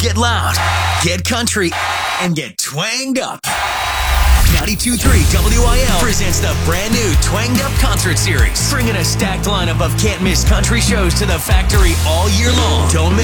Get loud, get country, and get twanged up. 92.3 WIL presents the brand new Twanged Up Concert Series, bringing a stacked lineup of can't-miss country shows to the factory all year long. Don't miss